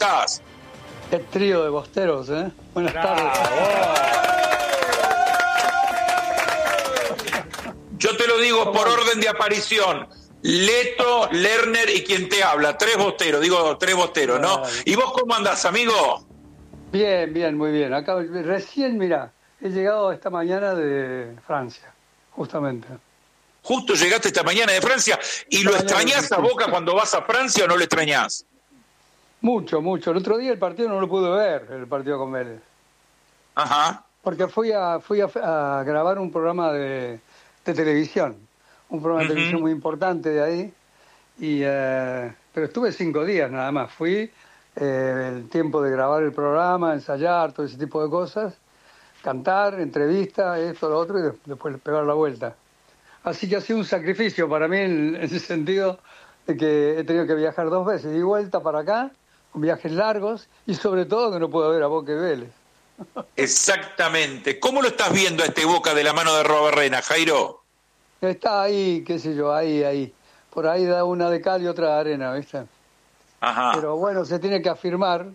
estás? El trío de bosteros, ¿eh? Buenas tardes. Yo te lo digo por orden de aparición. Leto, Lerner y quien te habla. Tres bosteros, ¿no? ¿Y vos cómo andás, amigo? Bien, bien, muy bien. Acá recién, mirá, he llegado esta mañana de Francia, justamente. Justo llegaste esta mañana de Francia. ¿Y lo extrañás a Boca cuando vas a Francia o no lo extrañás? Mucho, mucho. El otro día el partido no lo pude ver, el partido con Vélez. Ajá. Porque fui a grabar un programa de televisión. Un programa de televisión muy importante de ahí. Pero estuve 5 días nada más. Fui el tiempo de grabar el programa, ensayar, todo ese tipo de cosas. Cantar, entrevista, esto, lo otro, y después pegar la vuelta. Así que ha sido un sacrificio para mí en ese sentido de que he tenido que viajar 2 veces, y vuelta para acá, con viajes largos, y sobre todo que no puedo ver a Boca y Vélez. Exactamente. ¿Cómo lo estás viendo a este Boca de la mano de Robarrena, Jairo? Está ahí, qué sé yo, ahí. Por ahí da una de cal y otra de arena, ¿viste? Ajá. Pero bueno, se tiene que afirmar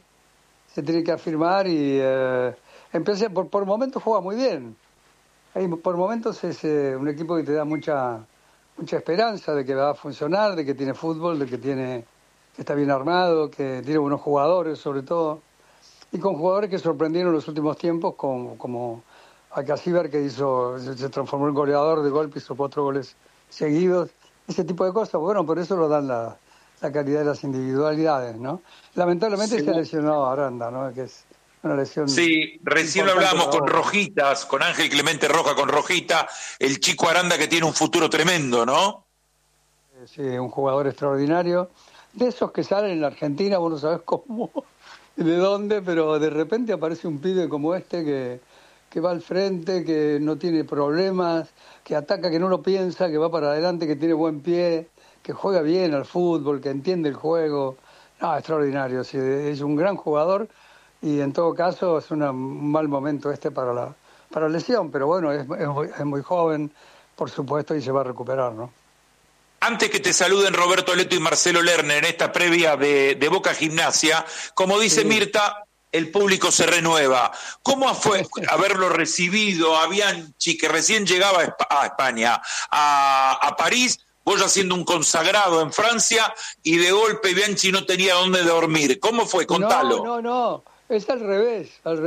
y empecé, por momentos juega muy bien. Por momentos es un equipo que te da mucha esperanza de que va a funcionar, de que tiene fútbol, que está bien armado, que tiene buenos jugadores sobre todo, y con jugadores que sorprendieron en los últimos tiempos, como Alcacíbar, que se transformó en goleador de golpe, hizo 4 goles seguidos, ese tipo de cosas. Bueno, por eso lo dan la calidad de las individualidades, ¿no? Lamentablemente se lesionó a Aranda, ¿no? Que es una lesión. Sí, recién lo hablábamos con Rojitas, con Ángel Clemente Roja, con Rojita, el chico Aranda que tiene un futuro tremendo, ¿no? Sí, un jugador extraordinario. De esos que salen en la Argentina, vos no sabés cómo, de dónde, pero de repente aparece un pibe como este que va al frente, que no tiene problemas, que ataca, que no lo piensa, que va para adelante, que tiene buen pie, que juega bien al fútbol, que entiende el juego. No, extraordinario, sí, es un gran jugador y en todo caso es un mal momento para la lesión, pero bueno, es muy joven, por supuesto, y se va a recuperar, ¿no? Antes que te saluden Roberto Leto y Marcelo Lerner en esta previa de Boca Gimnasia, como dice Mirta, el público se renueva. ¿Cómo fue haberlo recibido a Bianchi, que recién llegaba a España, a París, vos ya siendo un consagrado en Francia, y de golpe Bianchi no tenía dónde dormir? ¿Cómo fue? Contalo. No, es al revés.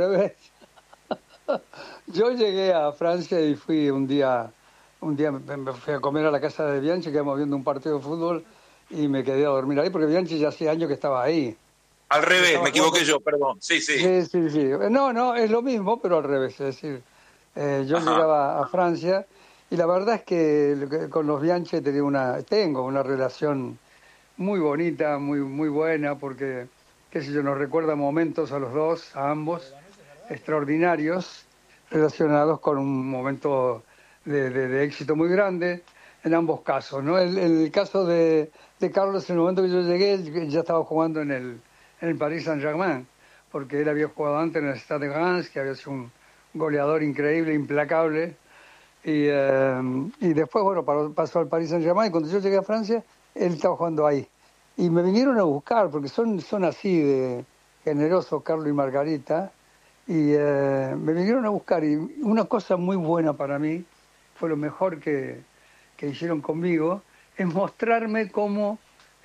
Yo llegué a Francia y fui un día me fui a comer a la casa de Bianchi, quedamos viendo un partido de fútbol y me quedé a dormir ahí, porque Bianchi ya hacía años que estaba ahí. Al revés, me equivoqué yo, perdón. Sí. Sí. No, es lo mismo, pero al revés. Es decir, yo llegaba a Francia y la verdad es que con los Bianchi tengo una relación muy bonita, muy buena, porque, qué sé yo, nos recuerda momentos a los dos, a ambos, extraordinarios, relacionados con un momento de éxito muy grande en ambos casos, ¿no? El caso de Carlos, en el momento que yo llegué, él ya estaba jugando en el Paris Saint-Germain, porque él había jugado antes en el Stade de Reims, que había sido un goleador increíble, implacable, y después, bueno, pasó al Paris Saint-Germain, y cuando yo llegué a Francia, él estaba jugando ahí. Y me vinieron a buscar, porque son así de generosos, Carlos y Margarita, y me vinieron a buscar, y una cosa muy buena para mí, fue lo mejor que hicieron conmigo, es mostrarme cómo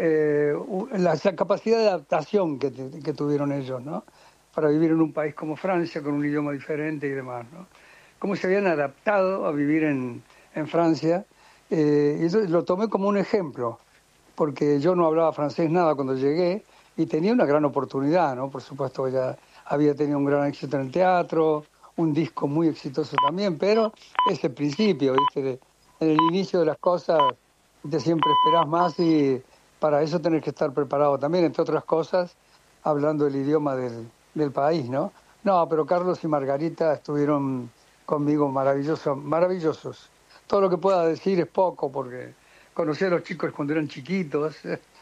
la capacidad de adaptación que tuvieron ellos, ¿no? Para vivir en un país como Francia, con un idioma diferente y demás, ¿no? Cómo se habían adaptado a vivir en Francia, y eso lo tomé como un ejemplo, porque yo no hablaba francés nada cuando llegué, y tenía una gran oportunidad, ¿no? Por supuesto, ya había tenido un gran éxito en el teatro, un disco muy exitoso también, pero es el principio, ¿viste? En el inicio de las cosas te siempre esperás más, y para eso tenés que estar preparado también, entre otras cosas, hablando el idioma del país, ¿no? No, pero Carlos y Margarita estuvieron conmigo maravillosos. Todo lo que pueda decir es poco, porque conocí a los chicos cuando eran chiquitos.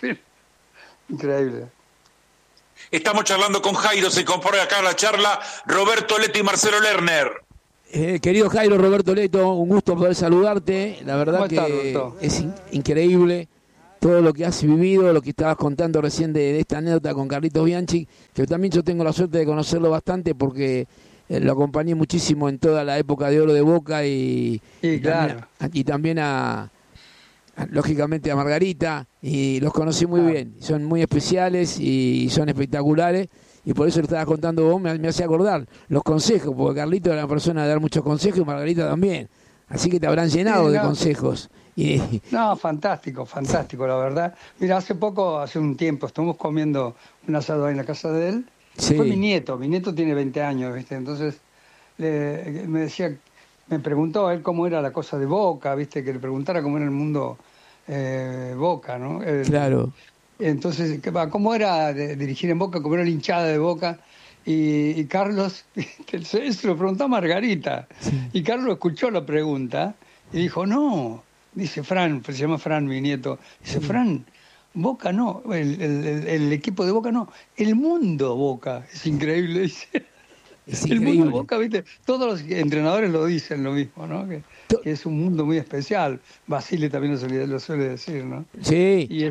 Increíble. Estamos charlando con Jairo, se compone acá la charla Roberto Leto y Marcelo Lerner. Querido Jairo, Roberto Leto, un gusto poder saludarte. La verdad que es increíble todo lo que has vivido, lo que estabas contando recién de esta anécdota con Carlitos Bianchi, que también yo tengo la suerte de conocerlo bastante porque lo acompañé muchísimo en toda la época de oro de Boca y claro. También lógicamente a Margarita, y los conocí muy bien, son muy especiales y son espectaculares, y por eso le estabas contando vos, me hacía acordar los consejos, porque Carlito era una persona de dar muchos consejos y Margarita también, así que te habrán llenado de consejos. No, fantástico, la verdad. Mira, hace un tiempo, estuvimos comiendo un asado ahí en la casa de él. Sí. Fue mi nieto tiene 20 años, ¿viste? Entonces me preguntó a él cómo era la cosa de Boca, ¿viste? Que le preguntara cómo era el mundo Boca, ¿no? Claro. Entonces, ¿cómo era dirigir en Boca? ¿Cómo era la hinchada de Boca? Y Carlos, se lo preguntó a Margarita, sí. Y Carlos escuchó la pregunta y dijo, no. Dice Fran, se llama Fran, mi nieto. Dice, Fran, Boca no, el equipo de Boca no, el mundo Boca. Es increíble, dice. Es increíble. El mundo Boca, ¿viste? Todos los entrenadores lo dicen lo mismo, ¿no? Que es un mundo muy especial. Basile también lo suele decir, ¿no? Sí. Y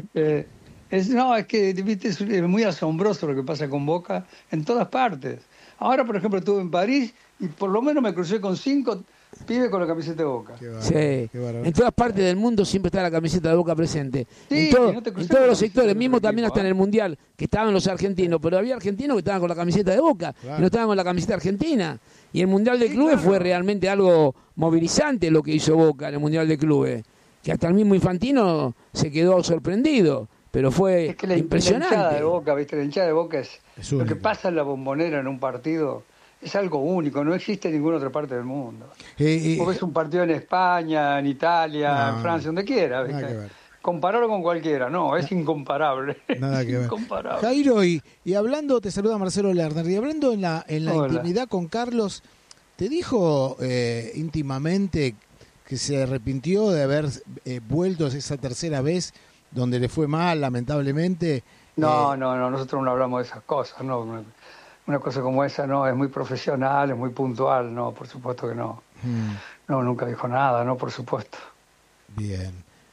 es que, ¿viste? Es muy asombroso lo que pasa con Boca en todas partes. Ahora, por ejemplo, estuve en París y por lo menos me crucé con 5 pibes con la camiseta de Boca. Sí, en todas partes del mundo siempre está la camiseta de Boca presente. Sí, en todos los sectores, mismo también hasta en el Mundial, que estaban los argentinos, pero había argentinos que estaban con la camiseta de Boca, y no estaban con la camiseta argentina. Y el Mundial de Clubes fue realmente algo movilizante lo que hizo Boca en el Mundial de Clubes, que hasta el mismo Infantino se quedó sorprendido, pero fue impresionante. La hinchada de Boca, ¿viste? La hinchada de Boca es lo que pasa en la Bombonera en un partido. Es algo único, no existe en ninguna otra parte del mundo. Vos ves un partido en España, en Italia, en Francia, donde quiera, ¿viste? Compararlo con cualquiera, no, es incomparable. Nada que ver. Jairo, y hablando, te saluda Marcelo Lerner, y hablando en la intimidad con Carlos, ¿te dijo íntimamente que se arrepintió de haber vuelto esa tercera vez donde le fue mal, lamentablemente? No, nosotros no hablamos de esas cosas, no. Una cosa como esa no, es muy profesional, es muy puntual, no, por supuesto que no. No, nunca dijo nada, no, por supuesto. Bien.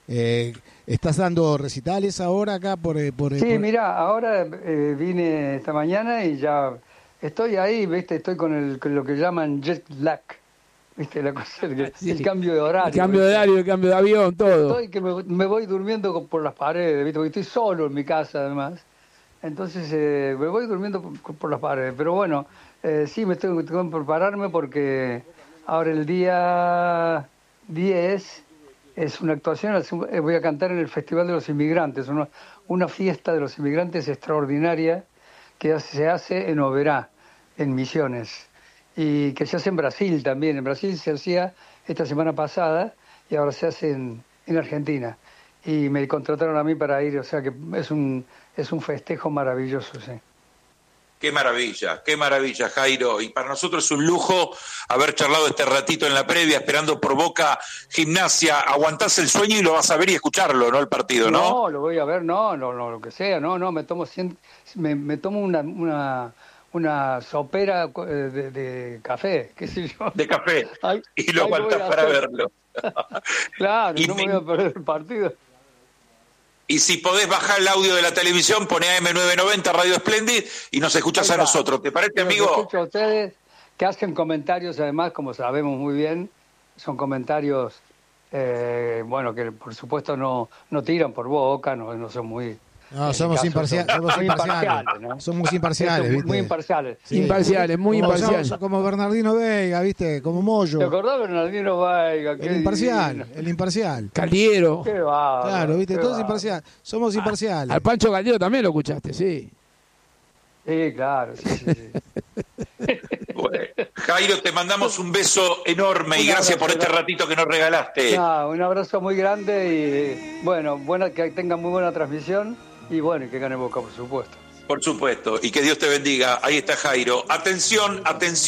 ¿Estás dando recitales ahora acá Sí, mira, ahora vine esta mañana y ya estoy ahí, ¿viste? Estoy con lo que llaman jet lag, ¿viste? La cosa, el cambio de horario. El cambio de horario, el cambio de avión, todo. Estoy que me voy durmiendo por las paredes, ¿viste? Porque estoy solo en mi casa, además. Entonces me voy durmiendo por las paredes. Pero bueno, sí, tengo que prepararme porque ahora el día 10 es una actuación, voy a cantar en el Festival de los Inmigrantes, una fiesta de los inmigrantes extraordinaria que se hace en Oberá, en Misiones, y que se hace en Brasil también. En Brasil se hacía esta semana pasada y ahora se hace en Argentina. Y me contrataron a mí para ir, o sea que es un festejo maravilloso, sí. Qué maravilla, Jairo. Y para nosotros es un lujo haber charlado este ratito en la previa, esperando por Boca Gimnasia. Aguantás el sueño y lo vas a ver y escucharlo, ¿no? El partido, ¿no? No, lo voy a ver, no, lo que sea, no, me tomo una sopera de café, qué sé yo. De café, y lo aguantás para verlo. Claro, no me voy a perder el partido. Y si podés bajar el audio de la televisión, poné AM990 Radio Splendid y nos escuchás a nosotros. ¿Te parece, amigo? Escucho a ustedes que hacen comentarios, además, como sabemos muy bien, son comentarios, que por supuesto no tiran por Boca, no son muy... No, somos imparciales. ¿no? Somos imparciales, ¿viste? Muy imparciales. Sí. Imparciales, muy imparciales. Como Bernardino Veiga, ¿viste? Como Moyo. ¿Te acordás de Bernardino Veiga? El imparcial. Caldiero. Qué va. Claro, ¿viste? Todos imparciales. Somos imparciales. Al Pancho Caldiero también lo escuchaste, sí. Sí, claro, sí. Bueno, Jairo, te mandamos un beso enorme y gracias por este ratito que nos regalaste. Un abrazo muy grande y bueno, que tengan muy buena transmisión. Y bueno, y que gane Boca, por supuesto. Por supuesto, y que Dios te bendiga. Ahí está Jairo. Atención.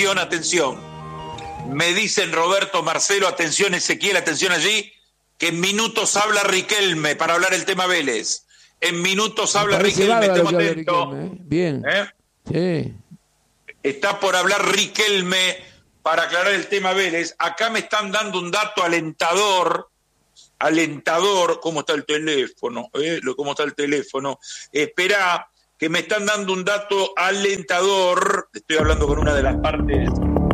Me dicen Roberto, Marcelo, atención Ezequiel, atención allí, que en minutos habla Riquelme para hablar el tema Vélez. En minutos habla Riquelme, estemos atentos. Bien. Sí. Está por hablar Riquelme para aclarar el tema Vélez. Acá me están dando un dato alentador alentador. ¿Cómo está el teléfono? ¿Cómo está el teléfono? Esperá, que me están dando un dato alentador. Estoy hablando con una de las partes.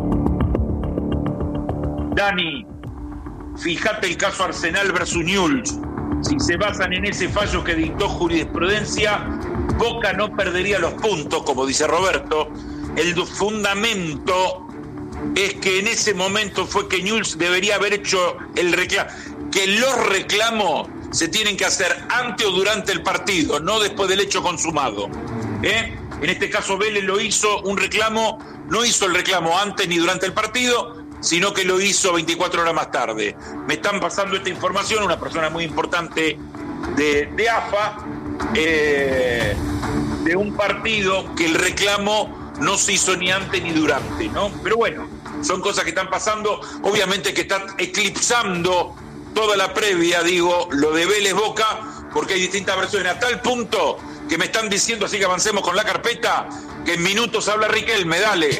Dani, fíjate el caso Arsenal versus Newell's. Si se basan en ese fallo que dictó jurisprudencia, Boca no perdería los puntos, como dice Roberto. El fundamento es que en ese momento fue que Newell's debería haber hecho el reclamo, que los reclamos se tienen que hacer antes o durante el partido, no después del hecho consumado. En este caso Vélez lo hizo un reclamo, no hizo el reclamo antes ni durante el partido, sino que lo hizo 24 horas más tarde. Me están pasando esta información una persona muy importante de AFA, de un partido que el reclamo no se hizo ni antes ni durante, ¿no? Pero bueno, son cosas que están pasando, obviamente que están eclipsando toda la previa, digo, lo de Vélez Boca, porque hay distintas versiones, a tal punto que me están diciendo, así que avancemos con la carpeta, que en minutos habla Riquelme, dale.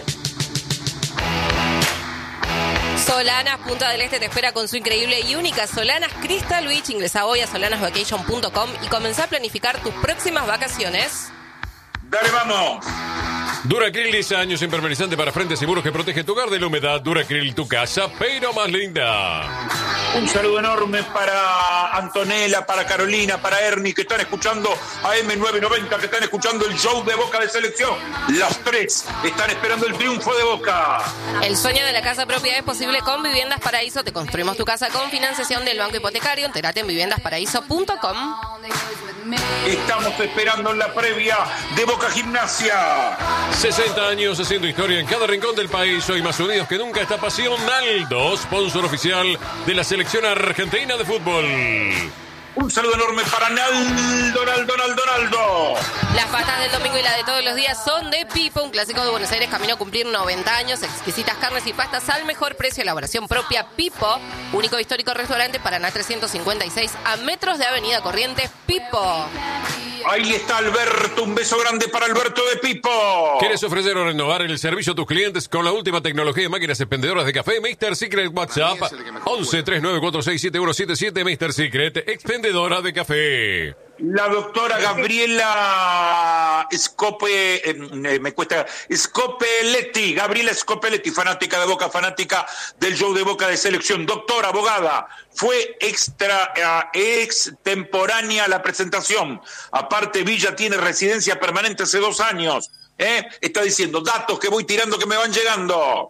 Solanas, Punta del Este te espera con su increíble y única Solanas Crystal Beach. Ingresa hoy a solanasvacation.com y comenzá a planificar tus próximas vacaciones. Dale, vamos. Duracril 10 años, impermeabilizante para frentes seguros que protege tu hogar de la humedad. Duracril, tu casa, pero más linda. Un saludo enorme para Antonella, para Carolina, para Ernie, que están escuchando a M990, que están escuchando el show de Boca de Selección. Las tres están esperando el triunfo de Boca. El sueño de la casa propia es posible con Viviendas Paraíso. Te construimos tu casa con financiación del Banco Hipotecario. Entérate en viviendasparaíso.com. Estamos esperando la previa de Boca Gimnasia. 60 años haciendo historia en cada rincón del país. Hoy más unidos que nunca esta pasión. Naldo, sponsor oficial de la selección argentina de fútbol. Un saludo enorme para Naldo. Las pastas del domingo y la de todos los días son de Pipo, un clásico de Buenos Aires camino a cumplir 90 años. Exquisitas carnes y pastas al mejor precio, elaboración propia. Pipo, único histórico restaurante Paraná 356 a metros de Avenida Corrientes. Pipo. Ahí está Alberto, un beso grande para Alberto de Pipo. ¿Quieres ofrecer o renovar el servicio a tus clientes con la última tecnología de máquinas expendedoras de café? Mr. Secret WhatsApp 1139467177. Mr. Secret, expendedora de café. La doctora Gabriela Gabriela Scopelletti, fanática de Boca, fanática del show de Boca de Selección. Doctora, abogada, fue extemporánea la presentación. Aparte, Villa tiene residencia permanente hace 2 años. Está diciendo datos que voy tirando que me van llegando.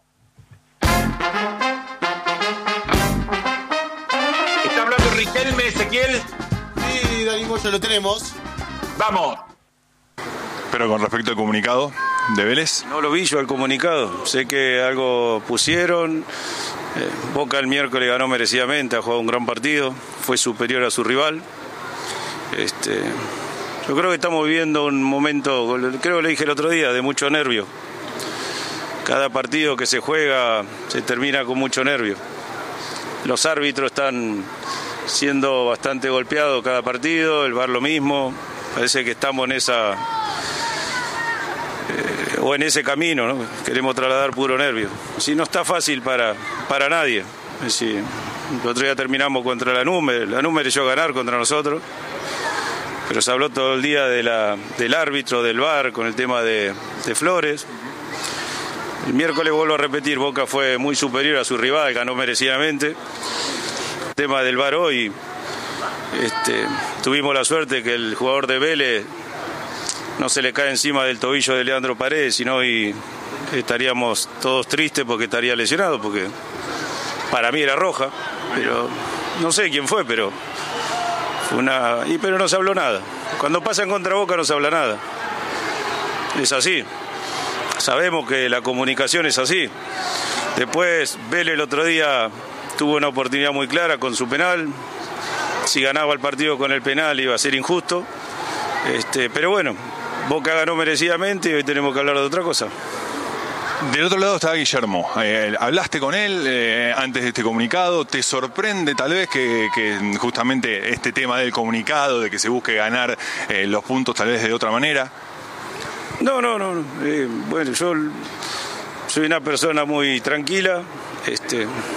¿Está hablando Riquelme, Ezequiel? Sí, Dani Moya, lo tenemos. Vamos. Pero con respecto al comunicado de Vélez. No lo vi yo el comunicado. Sé que algo pusieron. Boca el miércoles ganó merecidamente, ha jugado un gran partido. Fue superior a su rival. Yo creo que estamos viviendo un momento, creo que lo dije el otro día, de mucho nervio. Cada partido que se juega se termina con mucho nervio. Los árbitros están siendo bastante golpeados cada partido, el VAR lo mismo. Parece que estamos en ese camino, ¿no? Queremos trasladar puro nervio. Si no está fácil para nadie. Es decir, el otro día terminamos contra la Número llegó a ganar contra nosotros, pero se habló todo el día del árbitro, del VAR, con el tema de Flores. El miércoles vuelvo a repetir, Boca fue muy superior a su rival, ganó merecidamente. El tema del VAR hoy, tuvimos la suerte que el jugador de Vélez no se le cae encima del tobillo de Leandro Paredes, sino hoy estaríamos todos tristes porque estaría lesionado, porque para mí era roja, pero no sé quién fue, pero pero no se habló nada. Cuando pasan contra Boca no se habla nada. Es así. Sabemos que la comunicación es así. Después Vélez el otro día tuvo una oportunidad muy clara con su penal. Si ganaba el partido con el penal iba a ser injusto. Pero bueno, Boca ganó merecidamente y hoy tenemos que hablar de otra cosa. Del otro lado estaba Guillermo. Hablaste con él antes de este comunicado. ¿Te sorprende tal vez que justamente este tema del comunicado, de que se busque ganar los puntos tal vez de otra manera? No. Bueno, yo soy una persona muy tranquila.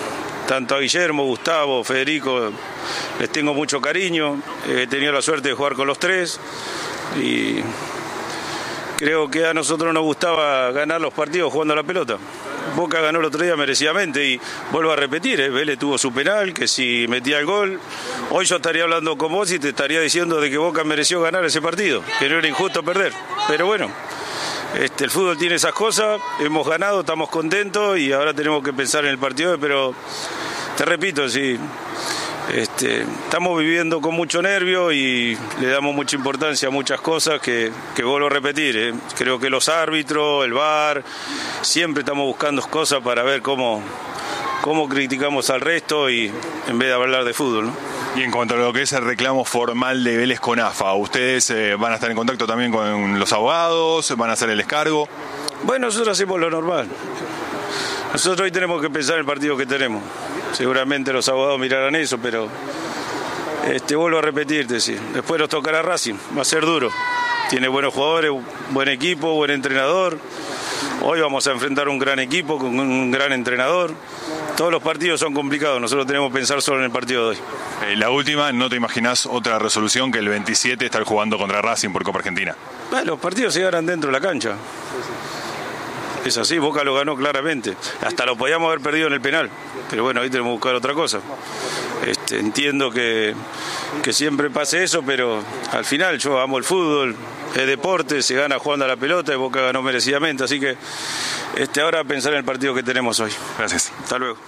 tanto a Guillermo, Gustavo, Federico, les tengo mucho cariño. He tenido la suerte de jugar con los tres y creo que a nosotros nos gustaba ganar los partidos jugando a la pelota. Boca ganó el otro día merecidamente y vuelvo a repetir, Vélez tuvo su penal, que si metía el gol, hoy yo estaría hablando con vos y te estaría diciendo de que Boca mereció ganar ese partido, que no era injusto perder. Pero bueno, el fútbol tiene esas cosas, hemos ganado, estamos contentos y ahora tenemos que pensar en el partido, pero te repito, sí. Estamos viviendo con mucho nervio y le damos mucha importancia a muchas cosas que vuelvo a repetir. Creo que los árbitros, el VAR, siempre estamos buscando cosas para ver cómo criticamos al resto y en vez de hablar de fútbol, ¿no? Y en cuanto a lo que es el reclamo formal de Vélez con AFA, ¿ustedes van a estar en contacto también con los abogados? ¿Van a hacer el descargo? Bueno, nosotros hacemos lo normal. Nosotros hoy tenemos que pensar en el partido que tenemos. Seguramente los abogados mirarán eso, pero vuelvo a repetirte, sí. Después nos tocará Racing, va a ser duro. Tiene buenos jugadores, buen equipo, buen entrenador. Hoy vamos a enfrentar un gran equipo con un gran entrenador. Todos los partidos son complicados, nosotros tenemos que pensar solo en el partido de hoy. La última, ¿no te imaginás otra resolución que el 27 estar jugando contra Racing por Copa Argentina? Los partidos se ganan dentro de la cancha. Es así, Boca lo ganó claramente. Hasta lo podíamos haber perdido en el penal. Pero bueno, ahí tenemos que buscar otra cosa. Entiendo que siempre pase eso, pero al final yo amo el fútbol, es deporte, se gana jugando a la pelota y Boca ganó merecidamente. Así que ahora a pensar en el partido que tenemos hoy. Gracias. Hasta luego.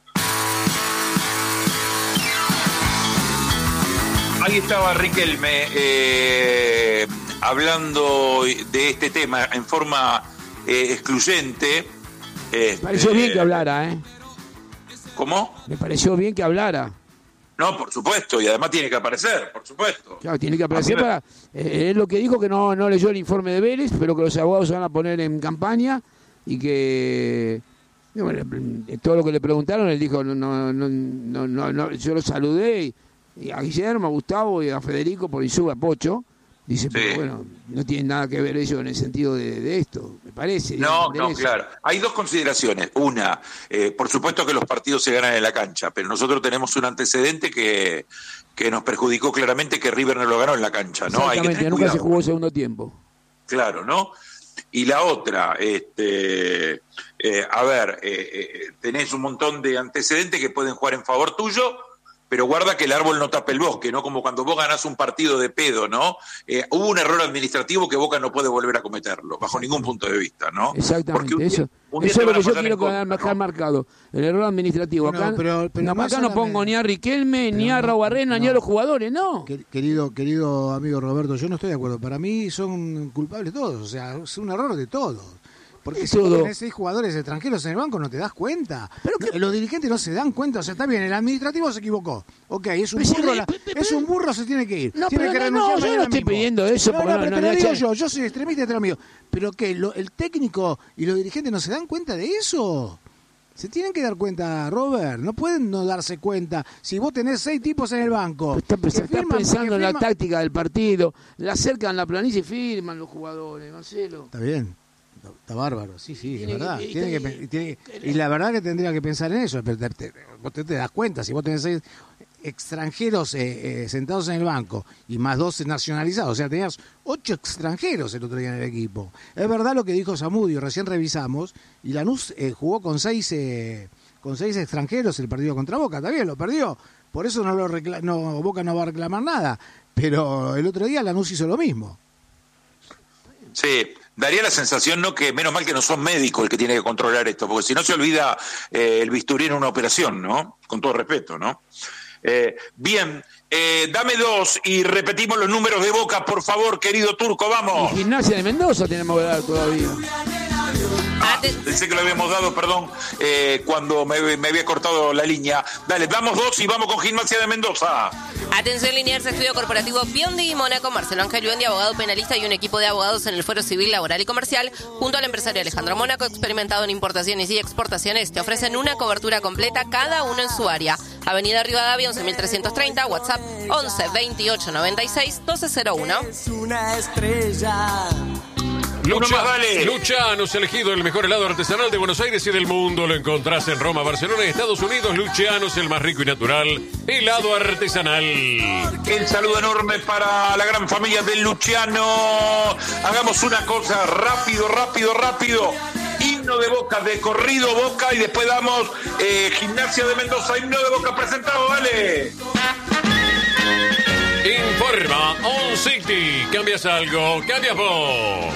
Ahí estaba Riquelme hablando de este tema en forma excluyente. Me pareció bien que hablara, ¿Cómo? Me pareció bien que hablara. No, por supuesto, y además tiene que aparecer, por supuesto. Claro, tiene que aparecer para... es lo que dijo, que no leyó el informe de Vélez, pero que los abogados se van a poner en campaña y que... Bueno, todo lo que le preguntaron, él dijo, no, yo lo saludé y a Guillermo, a Gustavo y a Federico por Insúa, Pocho. Dice, sí. Pero bueno, no tiene nada que ver ellos en el sentido de esto, me parece. No, claro. Hay dos consideraciones. Una, por supuesto que los partidos se ganan en la cancha, pero nosotros tenemos un antecedente que nos perjudicó claramente, que River no lo ganó en la cancha, ¿no? Hay que tener nunca se jugó segundo tiempo. Claro, ¿no? Y la otra, tenés un montón de antecedentes que pueden jugar en favor tuyo, pero guarda que el árbol no tapa el bosque, ¿no? Como cuando vos ganás un partido de pedo, ¿no? Hubo un error administrativo que Boca no puede volver a cometerlo, bajo ningún punto de vista, ¿no? Exactamente, eso es lo que yo quiero dejar marcado, el error administrativo. Acá, pero acá no pongo ni a Riquelme, ni a Raúl Barrena, ni a los jugadores, ¿no? Querido amigo Roberto, yo no estoy de acuerdo. Para mí son culpables todos, o sea, es un error de todos. Porque si tenés 6 jugadores extranjeros en el banco no te das cuenta. Pero los dirigentes no se dan cuenta. O sea, está bien, el administrativo se equivocó. Ok, es un burro, se tiene que ir. No, tiene que renunciar. Yo no estoy pidiendo eso. Pero te lo digo yo soy extremista y te lo mío. Pero que el técnico y los dirigentes no se dan cuenta de eso. Se tienen que dar cuenta, Robert. No pueden no darse cuenta. Si vos tenés 6 tipos en el banco. Estás pensando en la táctica del partido. Le acercan la planilla y firman los jugadores, Marcelo. Está bien. Está bárbaro, sí, es verdad. Y la verdad que tendría que pensar en eso. Vos te das cuenta, si vos tenés 6 extranjeros sentados en el banco y más 2 nacionalizados, o sea, tenías 8 extranjeros el otro día en el equipo. Es verdad lo que dijo Zamudio, recién revisamos, y Lanús jugó con 6 extranjeros el partido contra Boca, está bien, lo perdió. Por eso Boca no va a reclamar nada. Pero el otro día Lanús hizo lo mismo. Sí, daría la sensación, ¿no?, que menos mal que no son médicos el que tiene que controlar esto, porque si no se olvida el bisturí en una operación, ¿no? Con todo respeto, ¿no? Bien, dame 2 y repetimos los números de Boca, por favor, querido Turco, vamos. Y Gimnasia de Mendoza tenemos que dar todavía. Pensé que lo habíamos dado, perdón, cuando me había cortado la línea. Dale, damos 2 y vamos con Gimnasia de Mendoza. Atención, Liniers, Estudio Corporativo Biondi y Mónaco, Marcelo Ángel Biondi, abogado penalista y un equipo de abogados en el Fuero Civil, Laboral y Comercial, junto al empresario Alejandro Mónaco, experimentado en importaciones y exportaciones. Te ofrecen una cobertura completa, cada uno en su área. Avenida Rivadavia, 11.330, WhatsApp 11 28 96 1201. Es una estrella. Luciano's, elegido el mejor helado artesanal de Buenos Aires y del mundo. Lo encontrás en Roma, Barcelona y Estados Unidos. Luciano's, el más rico y natural helado artesanal. El saludo enorme para la gran familia del Luciano. Hagamos una cosa, rápido. Himno de Boca, de corrido Boca, y después damos Gimnasia de Mendoza, himno de Boca presentado, dale. Informa On City. ¿Cambias algo? ¿Cambias vos?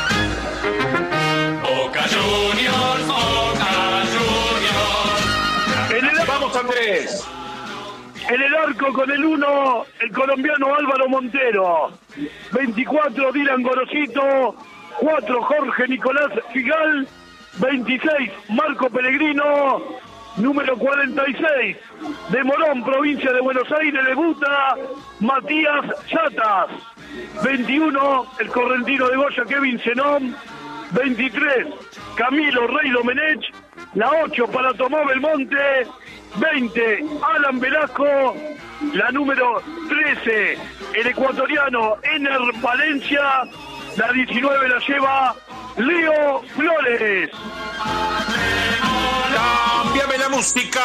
Boca Juniors, Boca Juniors. Vamos, Andrés. En el arco con el 1, el colombiano Álvaro Montero. 24, Dylan Gorosito. 4, Jorge Nicolás Figal. 26, Marco Pellegrino. Número 46, de Morón, provincia de Buenos Aires, debuta Matías Chatas. 21, el correntino de Goya, Kevin Zenón. 23, Camilo Rey Domenech. La 8 para Tomás Belmonte. 20, Alan Velasco. La número 13, el ecuatoriano Ener Valencia. La 19 la lleva Leo Flores. Cámbiame la música.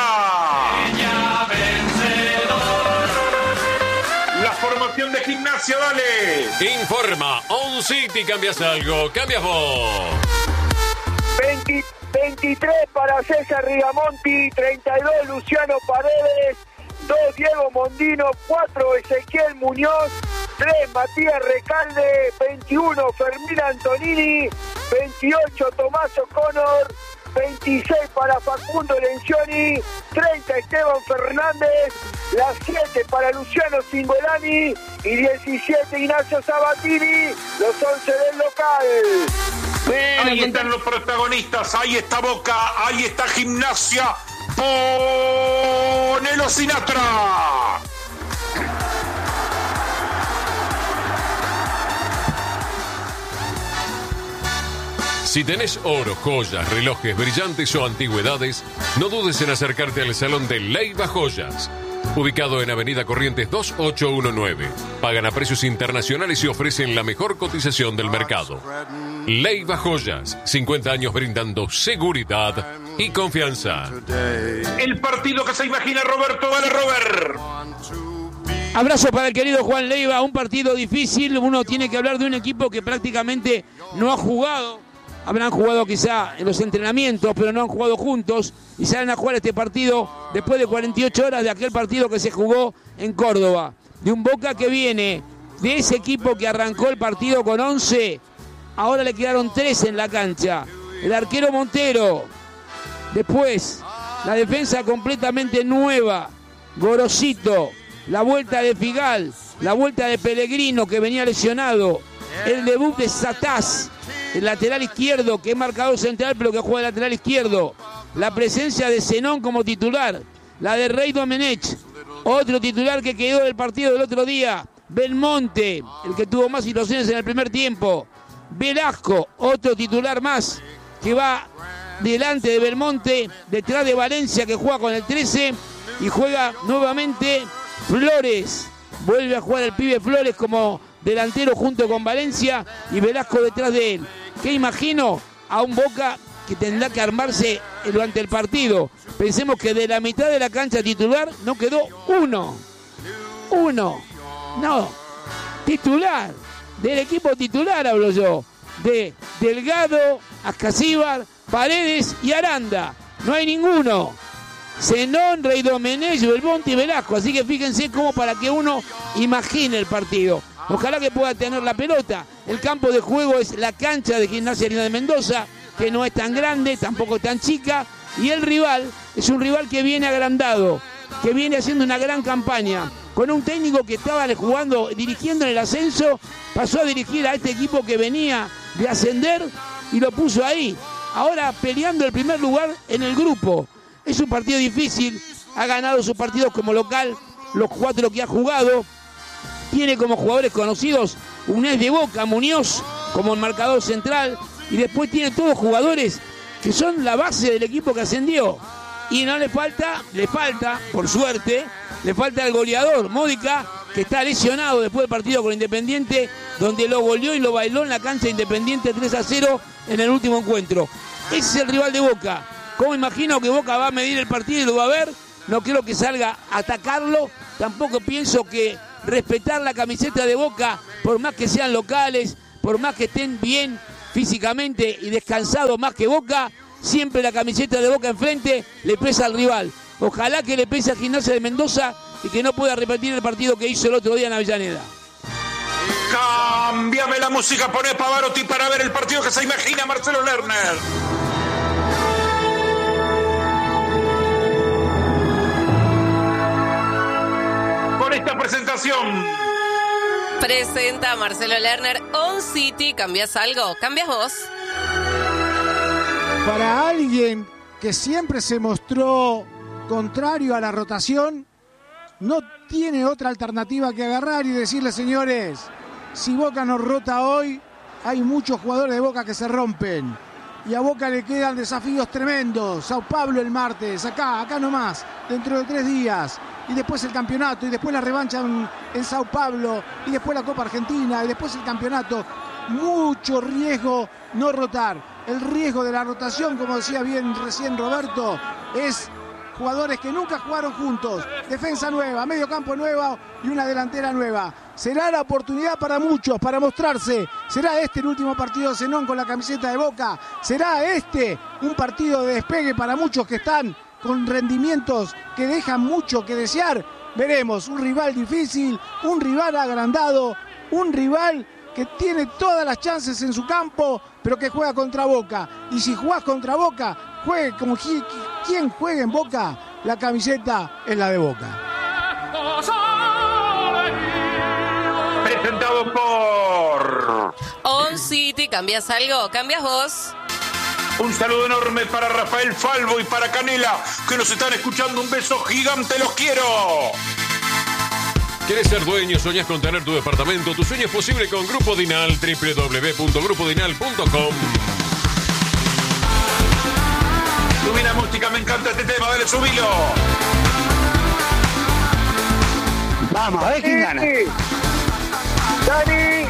La formación de Gimnasia, dale. Informa On City. ¿Cambias algo? ¿Cambias vos? 23 para César Rigamonti. 32, Luciano Paredes. 2, Diego Mondino. 4, Ezequiel Muñoz. 3, Matías Recalde. 21, Fermín Antonini. 28, Tomás O'Connor. 26 para Facundo Lencioni. 30, Esteban Fernández. La 7 para Luciano Cingolani. Y 17, Ignacio Sabatini. Los 11 del local. Ahí están los protagonistas. Ahí está Boca. Ahí está Gimnasia. Ponelo Sinatra. Si tenés oro, joyas, relojes, brillantes o antigüedades, no dudes en acercarte al Salón de Leiva Joyas. Ubicado en Avenida Corrientes 2819. Pagan a precios internacionales y ofrecen la mejor cotización del mercado. Leiva Joyas, 50 años brindando seguridad y confianza. El partido que se imagina Roberto. Dale, Robert. Abrazo para el querido Juan Leiva. Un partido difícil. Uno tiene que hablar de un equipo que prácticamente no ha jugado. Habrán jugado quizá en los entrenamientos, pero no han jugado juntos y salen a jugar este partido después de 48 horas de aquel partido que se jugó en Córdoba. De un Boca que viene de ese equipo que arrancó el partido con 11, ahora le quedaron 3 en la cancha. El arquero Montero, después la defensa completamente nueva, Gorosito, la vuelta de Figal, la vuelta de Pellegrino que venía lesionado, el debut de Satás, el lateral izquierdo, que es marcador central pero que juega de lateral izquierdo. La presencia de Zenón como titular. La de Rey Domenech, otro titular que quedó del partido del otro día. Belmonte, el que tuvo más situaciones en el primer tiempo. Velasco, otro titular más, que va delante de Belmonte, detrás de Valencia, que juega con el 13. Y juega nuevamente Flores. Vuelve a jugar el pibe Flores como delantero junto con Valencia y Velasco detrás de él. ¿Qué imagino? A un Boca que tendrá que armarse durante el partido. Pensemos que de la mitad de la cancha titular no quedó uno. No. Titular. Del equipo titular hablo yo. De Delgado, Ascasíbar, Paredes y Aranda. No hay ninguno. Zenón, Rey Domenech, Belmonte y Velasco. Así que fíjense cómo para que uno imagine el partido. Ojalá que pueda tener la pelota. El campo de juego es la cancha de Gimnasia de Mendoza, que no es tan grande, tampoco es tan chica. Y el rival es un rival que viene agrandado, que viene haciendo una gran campaña. Con un técnico que estaba dirigiendo en el ascenso, pasó a dirigir a este equipo que venía de ascender y lo puso ahí. Ahora peleando el primer lugar en el grupo. Es un partido difícil, ha ganado sus partidos como local, los 4 que ha jugado. Tiene como jugadores conocidos un ex de Boca, Muñoz, como el marcador central. Y después tiene todos jugadores que son la base del equipo que ascendió. Y no le falta, por suerte, le falta el goleador, Módica, que está lesionado después del partido con Independiente, donde lo goleó y lo bailó en la cancha de Independiente 3-0 en el último encuentro. Ese es el rival de Boca. ¿Cómo imagino que Boca va a medir el partido y lo va a ver? No creo que salga a atacarlo. Tampoco pienso que respetar la camiseta de Boca, por más que sean locales, por más que estén bien físicamente y descansados más que Boca, siempre la camiseta de Boca enfrente le pesa al rival. Ojalá que le pese a Gimnasia de Mendoza y que no pueda repetir el partido que hizo el otro día en Avellaneda. Cámbiame la música, poné Pavarotti para ver el partido que se imagina Marcelo Lerner. Con esta presentación presenta Marcelo Lerner On City. ¿Cambias algo? ¿Cambias vos? Para alguien que siempre se mostró contrario a la rotación, no tiene otra alternativa que agarrar y decirle, señores, si Boca nos rota hoy, hay muchos jugadores de Boca que se rompen. Y a Boca le quedan desafíos tremendos. Sao Paulo el martes, acá nomás, dentro de 3 días. Y después el campeonato, y después la revancha en Sao Paulo, y después la Copa Argentina, y después el campeonato. Mucho riesgo no rotar. El riesgo de la rotación, como decía bien recién Roberto, es jugadores que nunca jugaron juntos. Defensa nueva, medio campo nuevo y una delantera nueva. Será la oportunidad para muchos, para mostrarse. ¿Será este el último partido de Zenón con la camiseta de Boca? ¿Será este un partido de despegue para muchos que están con rendimientos que dejan mucho que desear? Veremos, un rival difícil, un rival agrandado, un rival que tiene todas las chances en su campo, pero que juega contra Boca. Y si jugás contra Boca, juegue como quien juegue en Boca, la camiseta es la de Boca. Presentado por On City. ¿Cambias algo? ¿Cambias vos? Un saludo enorme para Rafael Falvo y para Canela, que nos están escuchando. Un beso gigante, los quiero. ¿Quieres ser dueño? ¿Soñás con tener tu departamento? Tu sueño es posible con Grupo Dinal, www.grupodinal.com. Subí la música, me encanta este tema, dale, subilo. Vamos, a ver quién gana. Dani,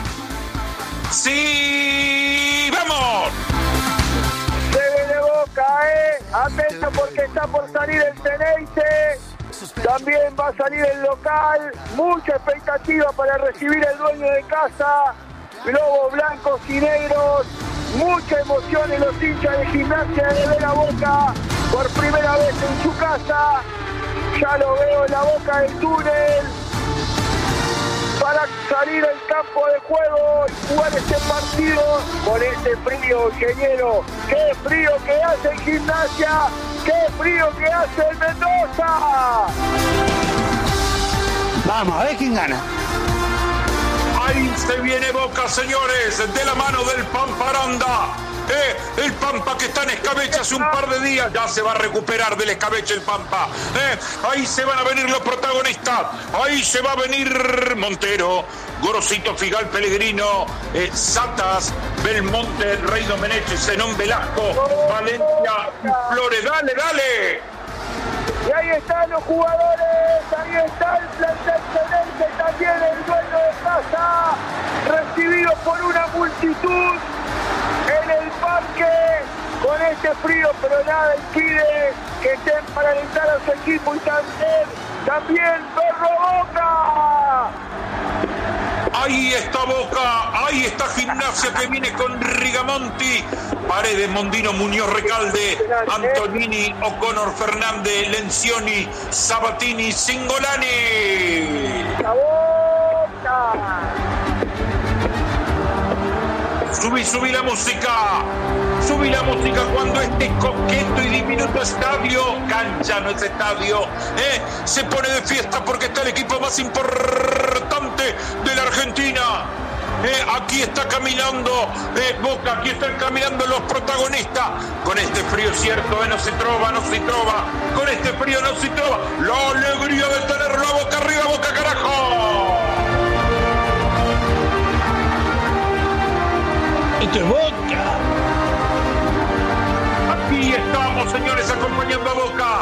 ¡Sí! ¡Vamos! se viene Boca, atento porque está por salir el Ceneice. También va a salir el local. Mucha expectativa para recibir el dueño de casa. Globos blancos y negros. Mucha emoción en los hinchas de Gimnasia de ver a Boca por primera vez en su casa. Ya lo veo en la boca del túnel para salir al campo de juego y jugar este partido con este frío, ingeniero. ¡Qué frío que hace en Gimnasia! ¡Qué frío que hace en Mendoza! Vamos, a ver quién gana. Ahí se viene Boca, señores, de la mano del Pampa Aranda. El Pampa que está en escabeche hace un par de días, ya se va a recuperar del escabeche el Pampa. Ahí se van a venir los protagonistas. Ahí se va a venir Montero, Gorosito, Figal, Pellegrino, Satas, Belmonte, Rey Domenech, Zenón Velasco, Valencia, Flores. ¡Dale, dale! Y ahí están los jugadores, ahí está el plantel Ceneice, también el dueño de casa, recibido por una multitud en el parque, con este frío, pero nada impide que estén para alentar a su equipo y también Perro Boca. Ahí está Boca, ahí está Gimnasia que viene con Rigamonti, Paredes, Mondino, Muñoz, Recalde, Antonini, O'Connor, Fernández, Lencioni, Sabatini, Cingolani. ¡La Boca! Subí la música. Subí la música cuando este coqueto y diminuto estadio, cancha no es estadio, se pone de fiesta porque está el equipo más importante de la Argentina. Aquí está caminando Boca, aquí están caminando los protagonistas. Con este frío cierto, no se trova. Con este frío no se trova. La alegría de tenerlo a Boca arriba, Boca carajo. Esto es Boca. Aquí estamos, señores, acompañando a Boca.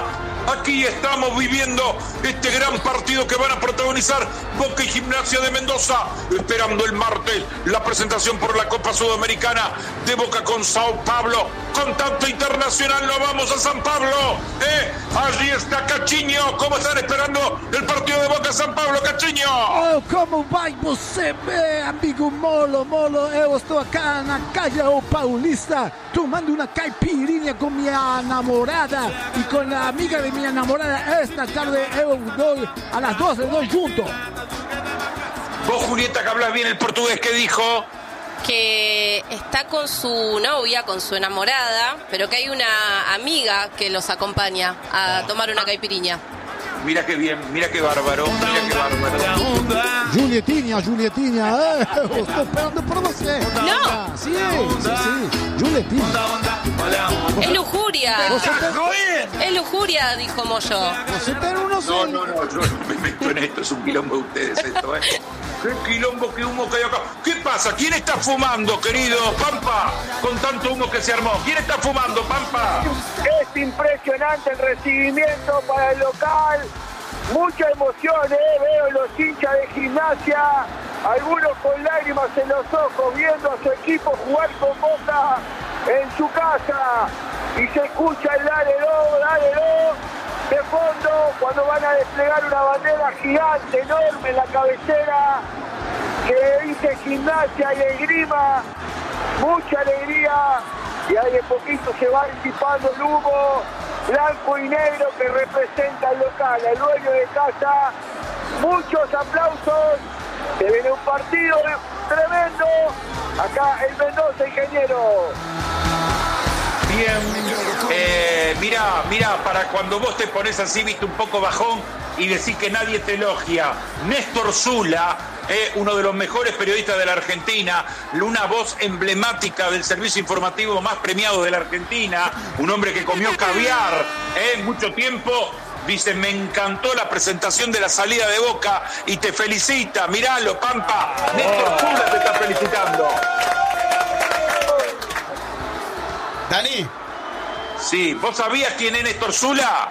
Aquí estamos viviendo este gran partido que van a protagonizar Boca y Gimnasia de Mendoza, esperando el martes la presentación por la Copa Sudamericana de Boca con Sao Paulo. Contacto internacional, nos vamos a San Pablo. Allí está Cachiño. ¿Cómo están esperando el partido de Boca San Pablo, Cachiño? Oh, como vai você, amigo Molo? Eu estou acá na calle Paulista tomando una caipirinha con mi enamorada y con la amiga de mi enamorada. Esta tarde a las 12 doy juntos. Vos, Julieta, que hablas bien el portugués, ¿qué dijo? Que está con su novia, con su enamorada, pero que hay una amiga que los acompaña a tomar una caipirinha. Mira qué bien, mira qué bárbaro, mira qué bárbaro. Julietinha, estoy esperando por você. No. Sí, Julietinha. Es lujuria. Es lujuria, dijo Moyo. No, yo no me meto en esto, es un quilombo de ustedes esto, Qué quilombo, qué humo que hay acá. ¿Qué pasa? ¿Quién está fumando, querido Pampa? Con tanto humo que se armó. ¿Quién está fumando, Pampa? Es impresionante el recibimiento para el local. Mucha emoción, veo los hinchas de Gimnasia, algunos con lágrimas en los ojos, viendo a su equipo jugar con Boca en su casa. Y se escucha el dale de fondo cuando van a desplegar una bandera gigante, enorme en la cabecera, que dice Gimnasia y Esgrima. Mucha alegría, y ahí de poquito se va disipando el humo blanco y negro que representa al local, al dueño de casa. Muchos aplausos, se viene un partido tremendo, acá el Mendoza, ingeniero. Bien, mira, para cuando vos te pones así, viste, un poco bajón y decís que nadie te elogia. Néstor Zula, uno de los mejores periodistas de la Argentina, una voz emblemática del servicio informativo más premiado de la Argentina, un hombre que comió caviar mucho tiempo. Dice, me encantó la presentación de la salida de Boca y te felicita. Miralo, Pampa, Néstor Zula te está felicitando. Dani. Sí, ¿vos sabías quién es Néstor Zula?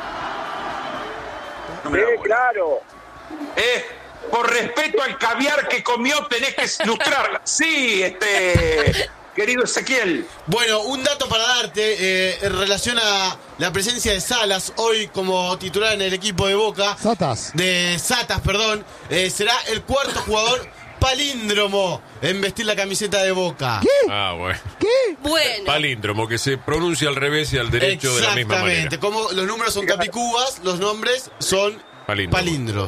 No me claro. Por respeto al caviar que comió tenés que ilustrarla. Sí, querido Ezequiel. Bueno, un dato para darte en relación a la presencia de Salas hoy como titular en el equipo de Boca. Satas, perdón. Será el cuarto jugador palíndromo en vestir la camiseta de Boca. ¿Qué? Bueno. ¿Qué? Bueno. Palíndromo, que se pronuncia al revés y al derecho de la misma manera. Exactamente. Como los números son capicúas, los nombres son palíndromos.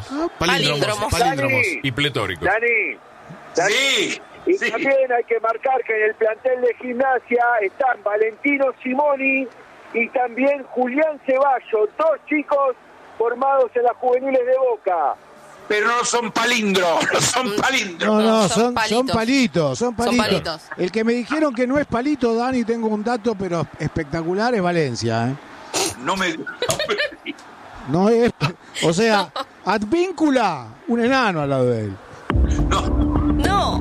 Y pletóricos. Dani. Sí. Y también hay que marcar que en el plantel de Gimnasia están Valentino Simoni y también Julián Ceballos, dos chicos formados en las juveniles de Boca. Pero no son palíndros, son palíndros. No, son palitos. Son palitos. El que me dijeron que no es palito, Dani, tengo un dato, pero espectacular, es Valencia. No es, o sea, Advíncula, un enano al lado de él. No.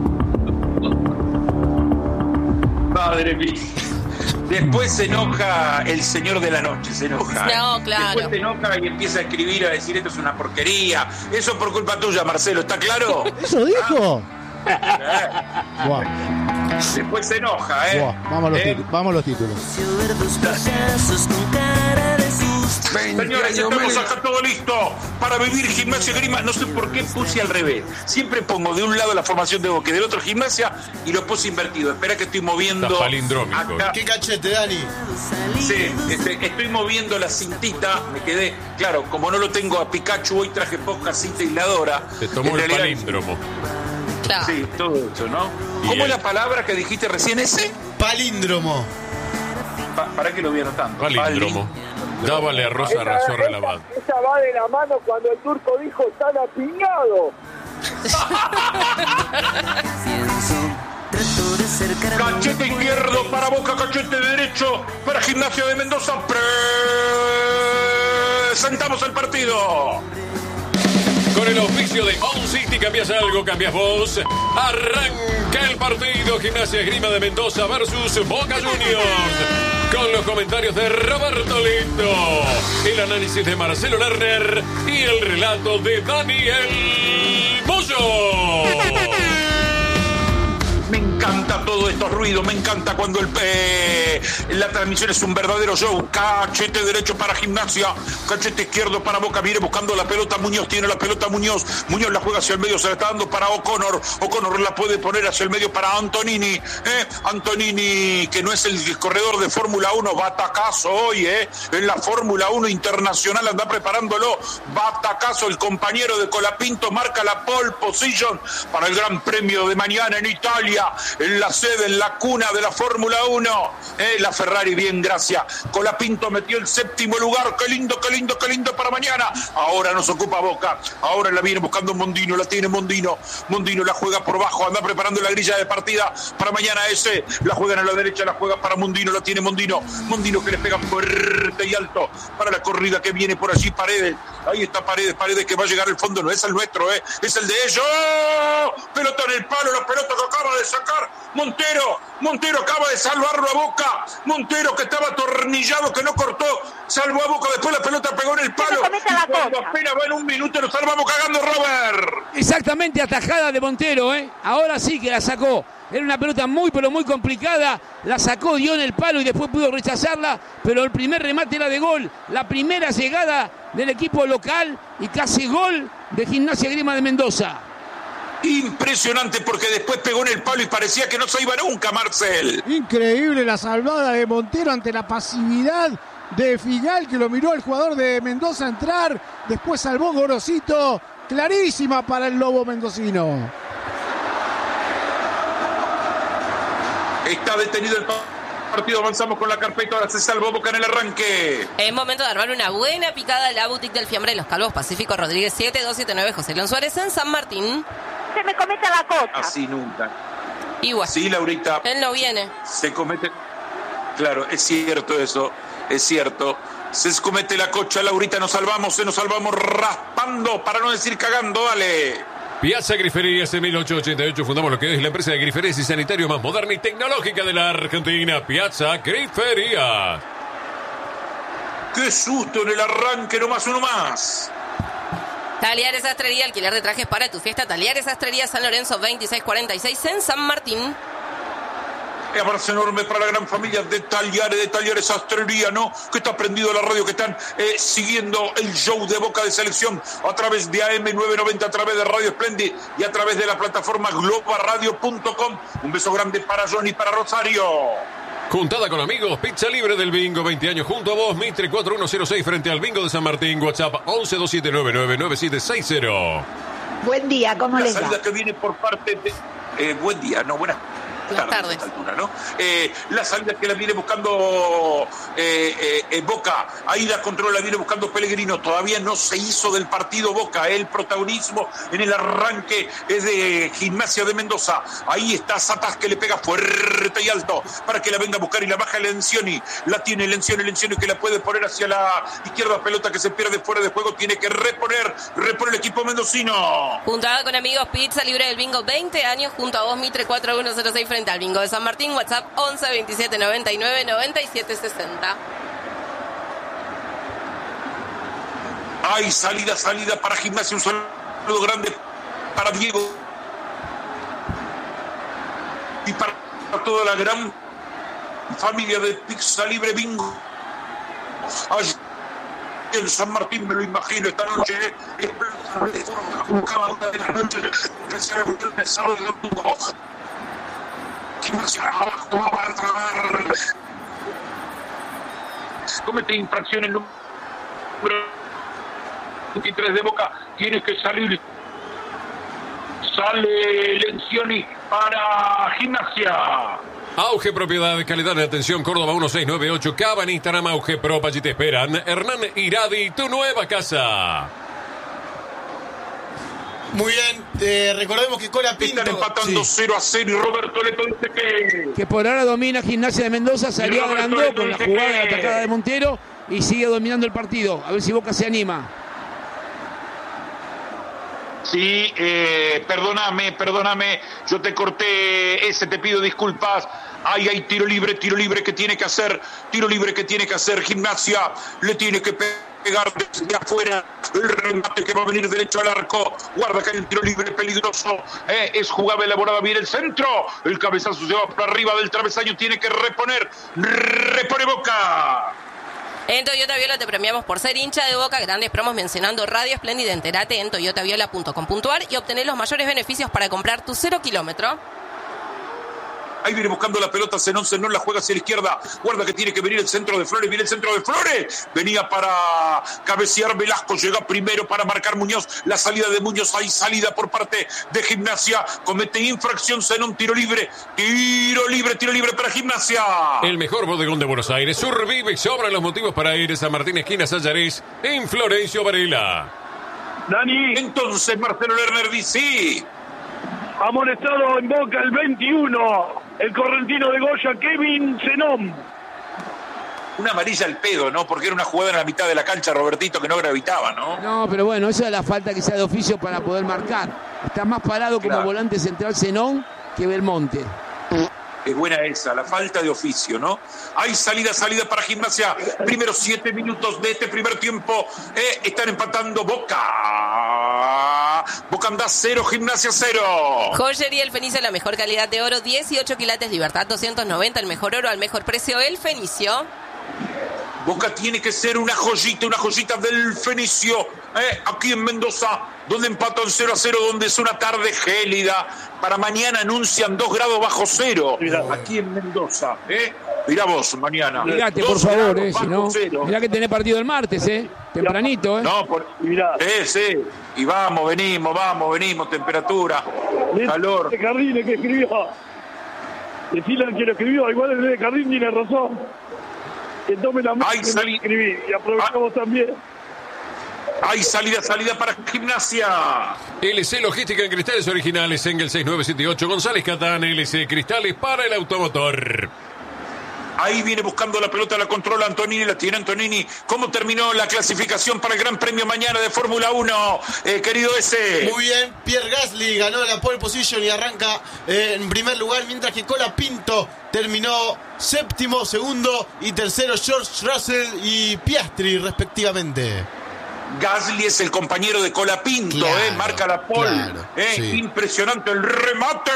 Madre mía. Después se enoja el señor de la noche, se enoja. No, claro. Después se enoja y empieza a escribir, a decir esto es una porquería. Eso por culpa tuya, Marcelo, ¿está claro? ¿Eso dijo? Wow. Después se enoja, Wow. Vamos a los títulos. Señores, estamos acá todo listo para vivir Gimnasia y Esgrima. No sé por qué puse al revés. Siempre pongo de un lado la formación de Boca y del otro Gimnasia y lo puse invertido. Espera que estoy moviendo. Está palindrómico. Acá. Qué cachete, Dani. Sí, estoy moviendo la cintita. Me quedé, claro, como no lo tengo a Pikachu, hoy traje poca cinta aisladora. Se tomó el palíndromo. Claro. Sí, todo eso, ¿no? ¿Cómo es la palabra que dijiste recién ese? Palíndromo. Para que lo vi anotando. Palíndromo. Dábale arroz a Razorra lavado. Esa va de la mano cuando el turco dijo están apiñados. Cachete izquierdo para Boca, cachete derecho para Gimnasia de Mendoza. Presentamos el partido. Con el oficio de On City, cambias algo, cambias vos. Arranca el partido. Gimnasia Esgrima de Mendoza versus Boca Juniors. con los comentarios de Roberto Lito, el análisis de Marcelo Lerner y el relato de Daniel Moyo. Me encanta todo estos ruidos, me encanta cuando la transmisión es un verdadero show. Cachete derecho para Gimnasia, cachete izquierdo para Boca, viene buscando la pelota Muñoz, tiene la pelota Muñoz la juega hacia el medio, se la está dando para O'Connor la puede poner hacia el medio para Antonini, Antonini, que no es el corredor de Fórmula 1, batacazo hoy, en la Fórmula 1 internacional anda preparándolo, batacazo, el compañero de Colapinto marca la pole position para el Gran Premio de mañana en Italia, en la sede, en la cuna de la Fórmula 1, la Ferrari, bien, gracias. Colapinto metió el 7º lugar, qué lindo para mañana. Ahora nos ocupa Boca, ahora la viene buscando Mondino, la tiene Mondino la juega por bajo, anda preparando la grilla de partida para mañana la juegan a la derecha, la juega para Mondino, la tiene Mondino que le pega fuerte y alto para la corrida que viene por allí, Paredes, ahí está Paredes que va a llegar al fondo, no es el nuestro, es el de ellos. Pelota en el palo, la pelota que acaba de sacar Montero acaba de salvarlo a Boca, Montero que estaba atornillado, que no cortó, salvó a Boca, después la pelota pegó en el palo, y cuando apenas va en un minuto nos salvamos cagando, Robert. Exactamente, atajada de Montero, ahora sí que la sacó. Era una pelota muy pero muy complicada, la sacó, dio en el palo y después pudo rechazarla, pero el primer remate era de gol, la primera llegada del equipo local y casi gol de Gimnasia Grima de Mendoza. Impresionante, porque después pegó en el palo y parecía que no se iba nunca, Marcel. Increíble la salvada de Montero ante la pasividad de Figal, que lo miró al jugador de Mendoza entrar, después salvó Gorosito, clarísima para el Lobo mendocino. Está detenido el partido, avanzamos con la carpeta, ahora se salvó Boca en el arranque. Es momento de armar una buena picada en la boutique del Fiambre de los Calvos, Pacífico Rodríguez 7279, José León Suárez en San Martín. Se me comete la cocha. Así nunca. Igual. Sí, Laurita. Él no viene. Se comete. Claro, es cierto eso. Es cierto. Se comete la cocha, Laurita. Nos salvamos raspando, para no decir cagando, dale. Piazza Griferías en 1888 fundamos lo que es la empresa de griferías y sanitario más moderna y tecnológica de la Argentina. Piazza Griferías. ¡Qué susto en el arranque! Uno más. Talleres Sastrería, alquiler de trajes para tu fiesta. Talleres Sastrería San Lorenzo 2646 en San Martín. Un abrazo enorme para la gran familia de Talleres Sastrería, ¿no? Que está prendido la radio, que están siguiendo el show de Boca de Selección a través de AM990, a través de Radio Splendid y a través de la plataforma globaradio.com. Un beso grande para Johnny y para Rosario. Juntada con amigos, pizza libre del Bingo, 20 años junto a vos, Mitre 4106 frente al Bingo de San Martín, WhatsApp 1127999760. Buen día, ¿cómo les va? La salida que viene por parte de... buen día, no, buenas tardes. ¿No? La salida que la viene buscando Boca, ahí la controla, la viene buscando Pellegrino, todavía no se hizo del partido Boca, el protagonismo en el arranque es de Gimnasia de Mendoza, ahí está Zapas que le pega fuerte y alto para que la venga a buscar y la baja Lencioni, la tiene Lencioni que la puede poner hacia la izquierda, pelota que se pierde fuera de juego, tiene que reponer el equipo mendocino. Juntada con amigos, pizza libre del Bingo, 20 años junto a vos, Mitre 4106 frente al Bingo de San Martín, WhatsApp 11 27 99 97 60. Hay salida para Gimnasia, un saludo grande para Diego y para toda la gran familia de Pizza Libre Bingo. Allí en San Martín, me lo imagino, esta noche cada una de las noches especialmente el sábado de domingo. Comete infracción el número 23 de Boca, tiene que salir. Sale Lencioni para Gimnasia. Auge, propiedad de calidad de atención, Córdoba 1698, Cava en Instagram, Auge Pro, allí te esperan. Hernán Iradi, tu nueva casa. Muy bien, recordemos que Colapinto están empatando 0-0 y Roberto Leto dice que por ahora domina Gimnasia de Mendoza, salió ganando con la jugada de atacada de Montero y sigue dominando el partido. A ver si Boca se anima. Sí, perdóname, yo te corté te pido disculpas. Hay tiro libre que tiene que hacer, Gimnasia, le tiene que pegar desde afuera, el remate que va a venir derecho al arco, guarda que hay un tiro libre peligroso, es jugada elaborada bien el centro, el cabezazo se va para arriba del travesaño, tiene que repone Boca. En Toyota Viola te premiamos por ser hincha de Boca. Grandes promos mencionando Radio Espléndida. Entérate en toyotaviola.com.ar y obtener los mayores beneficios para comprar tu 0 kilómetro. Ahí viene buscando la pelota Zenón la juega hacia la izquierda. Guarda que tiene que venir el centro de Flores. Viene el centro de Flores. Venía para cabecear Velasco. Llega primero para marcar Muñoz. La salida de Muñoz. Hay salida por parte de Gimnasia. Comete infracción Zenón. Tiro libre para Gimnasia. El mejor bodegón de Buenos Aires. Survive y sobran los motivos para ir a San Martín, esquina Sallarés, en Florencio Varela. Dani. Entonces Marcelo Lerner dice... Amonestado en Boca el 21, el correntino de Goya, Kevin Zenón. Una amarilla al pedo, ¿no? Porque era una jugada en la mitad de la cancha, Robertito, que no gravitaba, ¿no? No, pero bueno, esa es la falta que sea de oficio para poder marcar. Está más parado como volante central Zenón que Belmonte. Es buena esa, la falta de oficio, ¿no? Hay salida para Gimnasia. Primeros 7 minutos de este primer tiempo. Están empatando Boca. Boca anda 0, Gimnasia 0. Joyería El Fenicio, la mejor calidad de oro. 18 quilates, Libertad 290. El mejor oro al mejor precio. El Fenicio. Boca tiene que ser una joyita del Fenicio, aquí en Mendoza, donde empatan 0-0, donde es una tarde gélida. Para mañana anuncian 2 grados bajo cero, aquí en Mendoza. Mirá vos, mañana. Mirate, por favor, si no. Mirá que tenés partido el martes, tempranito, No, mirá. Sí. Y venimos, temperatura, calor. De Cardine que escribió. Decirle al que lo escribió, igual el de Cardine tiene razón. Que tome la mano que escribí y aprovechamos también. Hay salida para Gimnasia. LC Logística en Cristales Originales, Engel 6978, González Catán, LC Cristales para el automotor. Ahí viene buscando la pelota, la controla Antonini, la tiene Antonini. ¿Cómo terminó la clasificación para el Gran Premio mañana de Fórmula 1, querido ese? Muy bien, Pierre Gasly ganó la pole position y arranca en primer lugar, mientras que Colapinto terminó séptimo, segundo y tercero George Russell y Piastri respectivamente. Gasly es el compañero de Colapinto, marca la pole, sí. Impresionante el remate,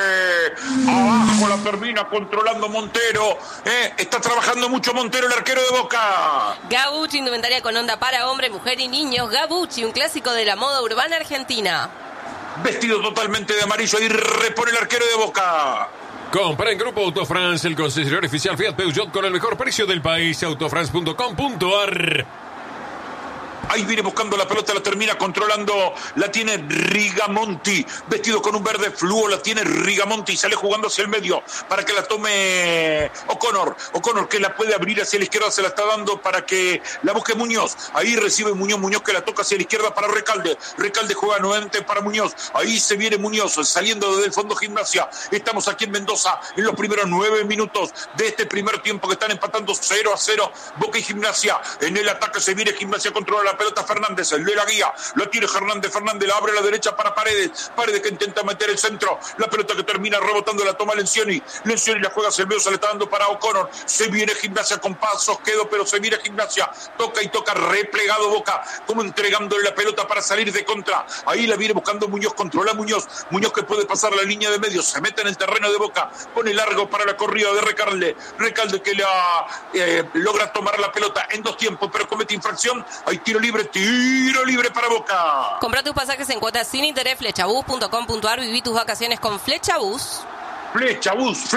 abajo la termina controlando Montero, está trabajando mucho Montero, el arquero de Boca. Gabucci, indumentaria con onda para hombre, mujer y niños. Gabucci, un clásico de la moda urbana argentina. Vestido totalmente de amarillo, ahí repone el arquero de Boca. Compra en Grupo Autofrance, el concesionario oficial Fiat Peugeot con el mejor precio del país, autofrance.com.ar. Ahí viene buscando la pelota, la termina controlando, la tiene Rigamonti, vestido con un verde fluo, la tiene Rigamonti, sale jugando hacia el medio para que la tome O'Connor que la puede abrir hacia la izquierda, se la está dando para que la busque Muñoz, ahí recibe Muñoz que la toca hacia la izquierda para Recalde juega nuevamente para Muñoz, ahí se viene Muñoz, saliendo desde el fondo Gimnasia, estamos aquí en Mendoza, en los primeros 9 minutos de este primer tiempo que están empatando 0-0, Boca y Gimnasia, en el ataque se viene Gimnasia, controla la pelota Fernández, el de la guía, lo tiene Fernández, la abre a la derecha para Paredes que intenta meter el centro, la pelota que termina rebotando, la toma Lencioni la juega hacia el medio, se le está dando para O'Connor, se viene Gimnasia con pasos, pero se viene Gimnasia, toca replegado Boca, como entregándole la pelota para salir de contra, ahí la viene buscando Muñoz, controla Muñoz que puede pasar la línea de medio, se mete en el terreno de Boca, pone largo para la corrida de Recalde que logra tomar la pelota en 2 tiempos, pero comete infracción, hay tiro libre para Boca. Compra tus pasajes en cuotas sin interés, flechabus.com.ar, viví tus vacaciones con Flechabus. Flechabus.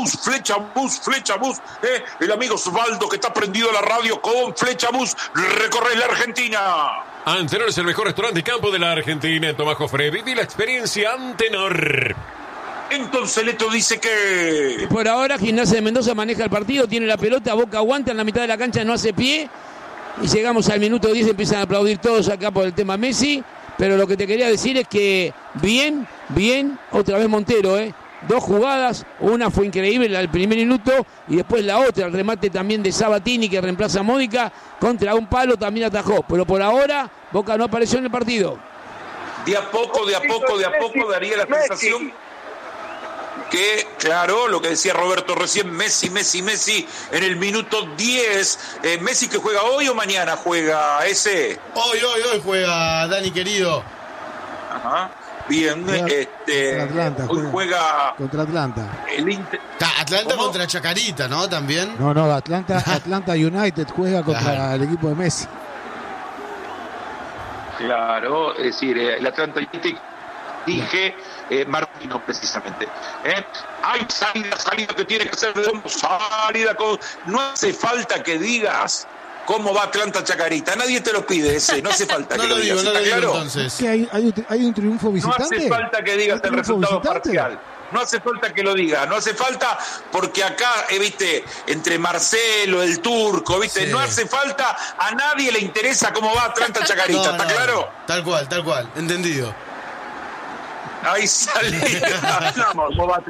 El amigo Osvaldo que está prendido a la radio con Flechabus, recorre la Argentina. Antenor es el mejor restaurante y campo de la Argentina. En Tomás Jofre, viví la experiencia Antenor. Entonces Leto dice que... Por ahora Gimnasia de Mendoza maneja el partido, tiene la pelota, Boca aguanta en la mitad de la cancha, no hace pie. Y llegamos al minuto 10, empiezan a aplaudir todos acá por el tema Messi. Pero lo que te quería decir es que bien, otra vez Montero, 2 jugadas, una fue increíble, el primer minuto, y después la otra, el remate también de Sabatini que reemplaza a Módica, contra un palo también atajó. Pero por ahora Boca no apareció en el partido. de a poco daría la sensación que, claro, lo que decía Roberto recién, Messi en el minuto 10. Messi que juega hoy o mañana juega ese. Hoy juega, Dani querido. Ajá. Bien, Atlanta, hoy juega contra Atlanta. Atlanta contra Chacarita, ¿no? También. No, Atlanta United juega contra el equipo de Messi. Claro, es decir, el Atlanta United, dije, Martino precisamente. Hay salida que tiene que ser salida. No hace falta que digas cómo va Atlanta Chacarita, nadie te lo pide ese, no hace falta que lo digas. No lo digo, claro? entonces. ¿Que hay un triunfo visitante? No hace falta que digas el resultado parcial. No hace falta que lo diga, no hace falta porque acá, viste, entre Marcelo, el Turco, viste, sí. No hace falta, a nadie le interesa cómo va Atlanta Chacarita, ¿está claro? Tal cual, entendido. Ahí sale. ¿Cómo va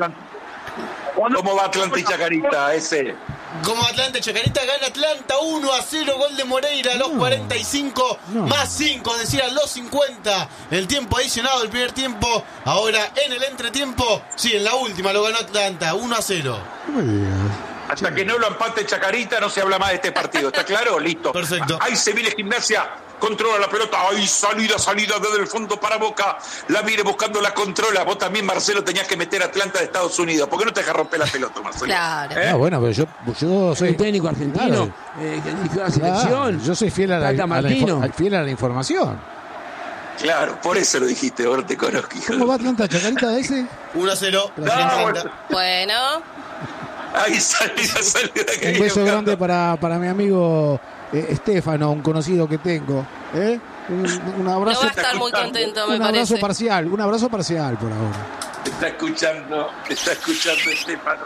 Atlanta y Chacarita ese? Como Atlanta y Chacarita gana Atlanta 1-0, gol de Moreira a los 45, más 5, es decir, a los 50. El tiempo adicionado del primer tiempo. Ahora en el entretiempo, sí, en la última lo ganó Atlanta 1-0. Hasta que no lo empate Chacarita no se habla más de este partido, ¿está claro? Listo. Perfecto. Ahí se viene Gimnasia, controla la pelota, ahí salida desde el fondo para Boca, la mire buscando, la controla. Vos también, Marcelo, tenías que meter a Atlanta de Estados Unidos. ¿Por qué no te dejas romper la pelota, Marcelo? Claro. Bueno, pero yo soy un técnico argentino, que dirigió la selección. Yo soy fiel a la información. Claro, por eso lo dijiste, ahora te conozco. ¿Cómo va Atlanta Chacarita de ese? 1-0. Bueno. Ahí salida. Un beso grande para mi amigo Estefano, un conocido que tengo. Un abrazo. No va a estar muy contento, me parece. Un abrazo parcial por ahora. Te está escuchando Estefano.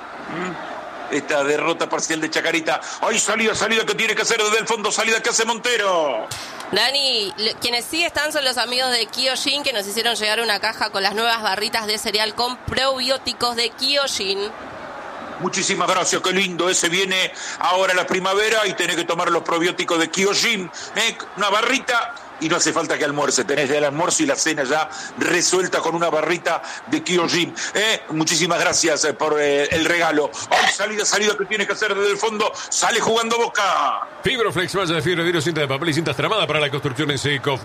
Esta derrota parcial de Chacarita. ¡Ay, salida que tiene que hacer desde el fondo! ¡Salida que hace Montero! Dani, quienes sí están son los amigos de Kyojin, que nos hicieron llegar una caja con las nuevas barritas de cereal con probióticos de Kyojin. Muchísimas gracias, qué lindo. Ese viene ahora la primavera y tenés que tomar los probióticos de Kyojin. Una barrita y no hace falta que almuerce. Tenés ya el almuerzo y la cena ya resuelta con una barrita de Kyojin. Muchísimas gracias por el regalo. ¡Ay, salida que tiene que hacer desde el fondo! ¡Sale jugando Boca! Fibroflex, malla de fibra, vidrio, cinta de papel y cintas tramada para la construcción en seco.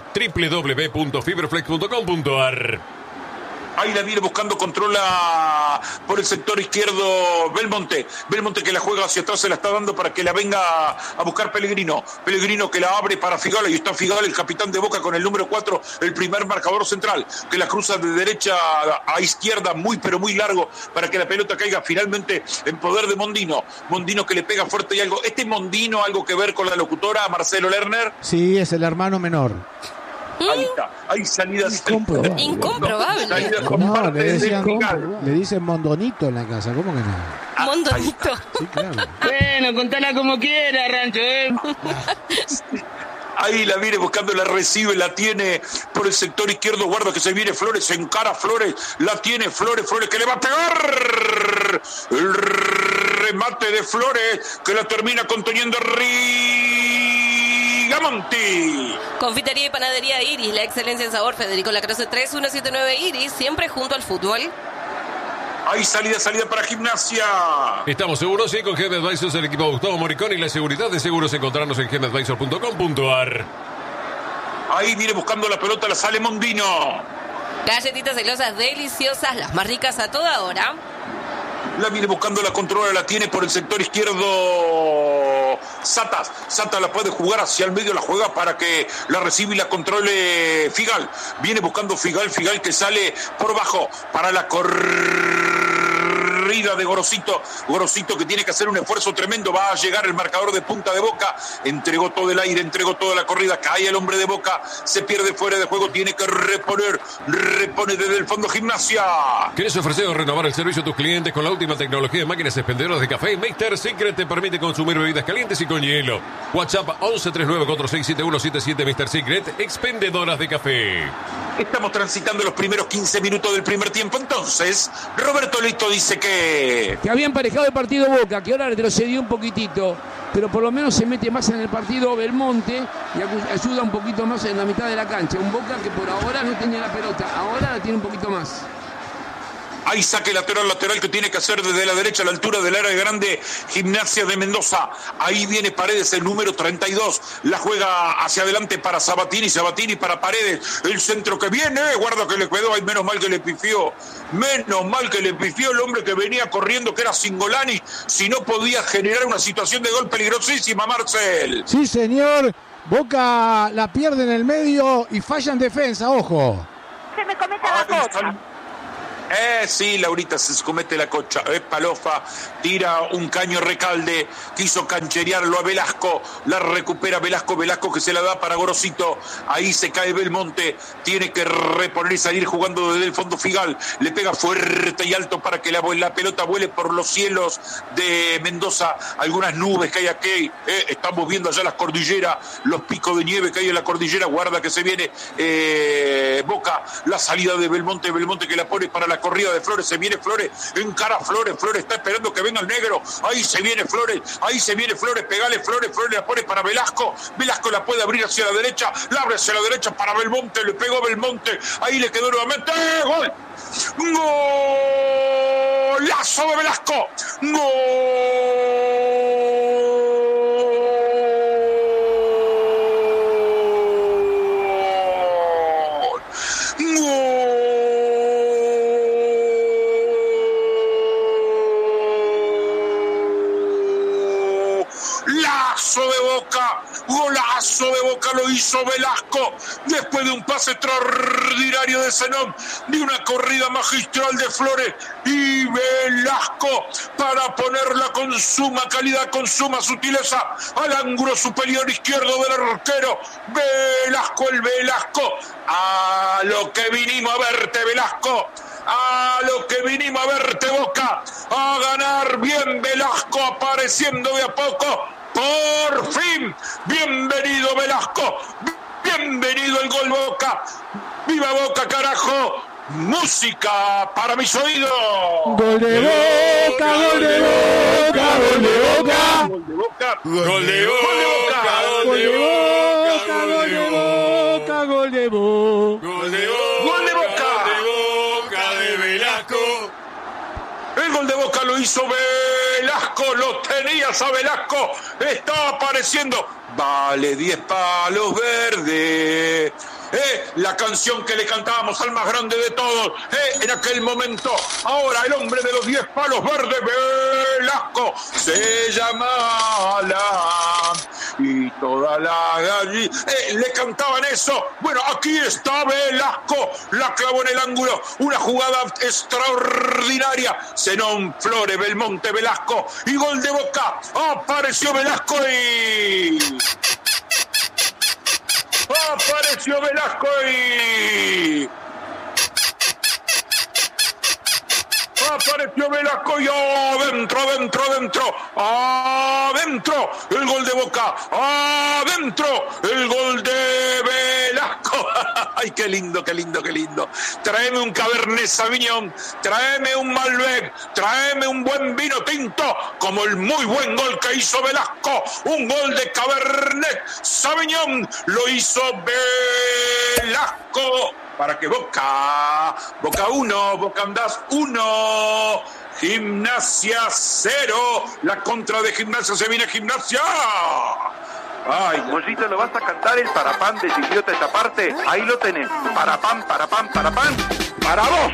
www.fibroflex.com.ar. Ahí la viene buscando, controla por el sector izquierdo Belmonte que la juega hacia atrás, se la está dando para que la venga a buscar Pellegrino que la abre para Figal, y está Figal, el capitán de Boca, con el número 4, el primer marcador central, que la cruza de derecha a izquierda, muy pero muy largo, para que la pelota caiga finalmente en poder de Mondino que le pega fuerte. Y algo, Mondino, algo que ver con la locutora Marcelo Lerner. Sí, es el hermano menor. Ahí está, hay salidas incomprobable. No, le dicen Mondonito en la casa, ¿cómo que no? Mondonito. Sí, claro. Bueno, contala como quiera, Rancho, Ahí la viene buscando, la recibe, la tiene por el sector izquierdo, guarda que se viene Flores, se encara Flores, la tiene Flores que le va a pegar. El remate de Flores, que la termina conteniendo Rigamonti. Confitería y panadería Iris, la excelencia en sabor. Federico Lacroze 3179 Iris, siempre junto al fútbol. Hay salida para Gimnasia. Estamos seguros, sí, con GM Advisors, el equipo de Gustavo Moricón y la seguridad de seguros. Encontrarnos en gmadvisor.com.ar. Ahí viene buscando la pelota, la sale Mondino. Galletitas celosas deliciosas, las más ricas a toda hora. La viene buscando, la controla, la tiene por el sector izquierdo Sata la puede jugar hacia el medio, la juega para que la reciba y la controle Figal. Viene buscando Figal que sale por bajo para la corrida de Gorosito que tiene que hacer un esfuerzo tremendo. Va a llegar el marcador de punta de Boca, entregó todo el aire, entregó toda la corrida, cae el hombre de Boca, se pierde fuera de juego, tiene que repone desde el fondo Gimnasia. ¿Quieres ofrecer o renovar el servicio a tus clientes con la última tecnología de máquinas expendedoras de café? Mr. Secret te permite consumir bebidas calientes y con hielo. WhatsApp 1139467177. Mr. Secret, expendedoras de café. Estamos transitando los primeros 15 minutos del primer tiempo. Entonces, Roberto Leito dice que había emparejado el partido Boca, que ahora retrocedió un poquitito, pero por lo menos se mete más en el partido Belmonte y ayuda un poquito más en la mitad de la cancha. Un Boca que por ahora no tenía la pelota, ahora la tiene un poquito más. Hay saque lateral que tiene que hacer desde la derecha a la altura del área grande Gimnasia de Mendoza. Ahí viene Paredes, el número 32. La juega hacia adelante para Sabatini para Paredes. El centro que viene, guarda que le quedó. Ay, menos mal que le pifió. Menos mal que le pifió el hombre que venía corriendo, que era Singolani. Si no podía generar una situación de gol peligrosísima, Marcel. Sí, señor. Boca la pierde en el medio y falla en defensa, ojo. Se me comete la cosa. Sí, Laurita se comete la cocha. Palofa tira un caño Recalde, quiso cancherearlo a Velasco, la recupera Velasco que se la da para Gorosito. Ahí se cae Belmonte, tiene que reponer y salir jugando desde el fondo Figal. Le pega fuerte y alto para que la pelota vuele por los cielos de Mendoza. Algunas nubes que hay aquí. Estamos viendo allá las cordilleras, los picos de nieve que hay en la cordillera. Guarda que se viene Boca, la salida de Belmonte que la pone para la corrida de Flores. Se viene Flores, encara a Flores está esperando que venga el negro. Ahí se viene Flores, pegale Flores la pone para Velasco la puede abrir hacia la derecha, la abre hacia la derecha para Belmonte, le pegó Belmonte, ahí le quedó nuevamente, ¡gol! ¡Golazo de Velasco! ¡Gol! Golazo de Boca lo hizo Velasco después de un pase extraordinario de Zenón, de una corrida magistral de Flores y Velasco para ponerla con suma calidad, con suma sutileza al ángulo superior izquierdo del arquero. El Velasco, a lo que vinimos a verte, Velasco. A lo que vinimos a verte, Boca, a ganar bien Velasco, apareciendo de a poco. Por fin, bienvenido Velasco, bienvenido el gol Boca, viva Boca carajo, música para mis oídos. Gol de Boca, gol de Boca, gol de Boca, gol de Boca, gol de Boca, gol de Boca, gol de Boca, gol de Boca, gol de Boca de Velasco. El gol de Boca lo hizo Velasco, lo tenías a Velasco, está apareciendo, vale 10 palos verdes. La canción que le cantábamos al más grande de todos, en aquel momento. Ahora el hombre de los 10 palos verdes, Velasco, se llama Alan, y toda la gallina le cantaban eso. Bueno, aquí está Velasco, la clavó en el ángulo, una jugada extraordinaria. Zenón, Flores, Belmonte, Velasco y gol de Boca. Apareció Velasco y... Apareció Velasco y... Apareció Velasco y adentro el gol de Boca, adentro el gol de Velasco. Ay, qué lindo. Tráeme un Cabernet Sauvignon, tráeme un Malbec, tráeme un buen vino tinto, como el muy buen gol que hizo Velasco, un gol de Cabernet Sauvignon, lo hizo Velasco. Para que Boca 1, Boca Andás 1, Gimnasia 0, la contra de Gimnasia, se viene Gimnasia. Ay, Mollito, ¿lo vas a cantar el parapán de Idiota esa parte? Ahí lo tenés, parapán, para vos.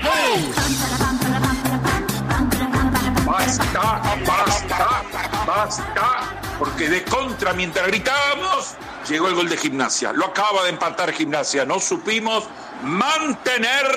Basta, porque de contra, mientras gritábamos, llegó el gol de Gimnasia. Lo acaba de empatar Gimnasia. No supimos mantener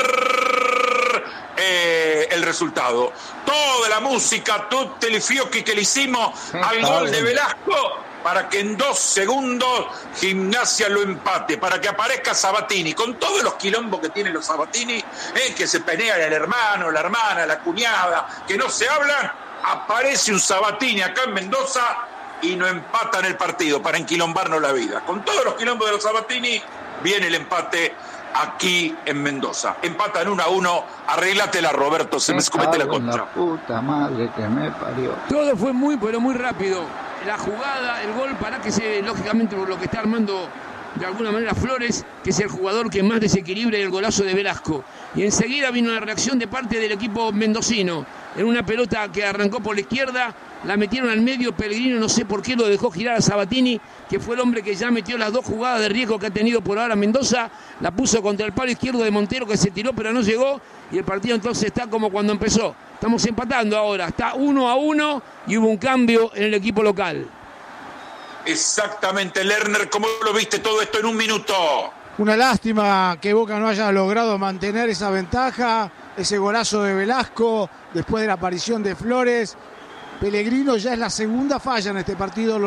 el resultado. Toda la música, todo el fiocchi que le hicimos al gol de Velasco para que en 2 segundos Gimnasia lo empate, para que aparezca Sabatini, con todos los quilombos que tienen los Sabatini, que se pelean el hermano, la hermana, la cuñada, que no se hablan. Aparece un Sabatini acá en Mendoza y no empatan el partido para enquilombarnos la vida. Con todos los quilombos de los Sabatini viene el empate aquí en Mendoza. Empatan 1-1, arreglátela, Roberto, se me comete la contra. La puta madre que me parió. Todo fue muy, pero muy rápido. La jugada, el gol, para que se, lógicamente, por lo que está armando de alguna manera Flores, que es el jugador que más desequilibra, el golazo de Velasco. Y enseguida vino la reacción de parte del equipo mendocino. En una pelota que arrancó por la izquierda, la metieron al medio, Pellegrino no sé por qué lo dejó girar a Sabatini, que fue el hombre que ya metió las 2 jugadas de riesgo que ha tenido por ahora Mendoza, la puso contra el palo izquierdo de Montero, que se tiró pero no llegó, y el partido entonces está como cuando empezó. Estamos empatando ahora, está 1-1 y hubo un cambio en el equipo local. Exactamente, Lerner, ¿cómo lo viste todo esto en un minuto? Una lástima que Boca no haya logrado mantener esa ventaja, ese golazo de Velasco, después de la aparición de Flores. Pellegrino ya es la segunda falla en este partido.